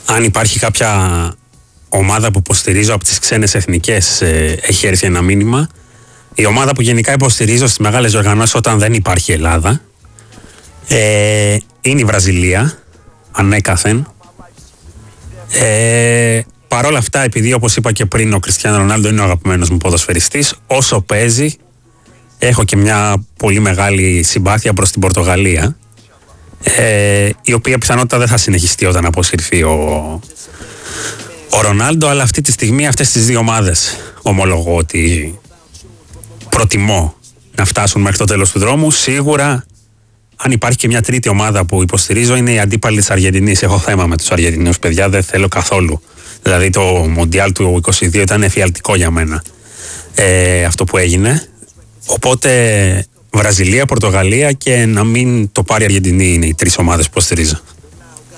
αν υπάρχει κάποια ομάδα που υποστηρίζω από τις ξένες εθνικές, έχει έρθει ένα μήνυμα. Η ομάδα που γενικά υποστηρίζω στις μεγάλες οργανώσεις όταν δεν υπάρχει Ελλάδα είναι η Βραζιλία, ανέκαθεν. Παρ' όλα αυτά, επειδή όπως είπα και πριν, ο Κριστιάνο Ρονάλντο είναι ο αγαπημένος μου ποδοσφαιριστής, όσο παίζει έχω και μια πολύ μεγάλη συμπάθεια προς την Πορτογαλία, η οποία πιθανότητα δεν θα συνεχιστεί όταν αποσυρθεί ο Ρονάλντο, αλλά αυτή τη στιγμή αυτές τις δύο ομάδες ομολογώ ότι προτιμώ να φτάσουν μέχρι το τέλος του δρόμου. Σίγουρα, αν υπάρχει και μια τρίτη ομάδα που υποστηρίζω, είναι η αντίπαλη της Αργεντινής. Έχω θέμα με τους Αργεντινούς, παιδιά, δεν θέλω καθόλου. Δηλαδή το Μοντιάλ του 22 ήταν εφιαλτικό για μένα, αυτό που έγινε. Οπότε Βραζιλία, Πορτογαλία και να μην το πάρει η Αργεντινή είναι οι τρεις ομάδες που υποστηρίζω.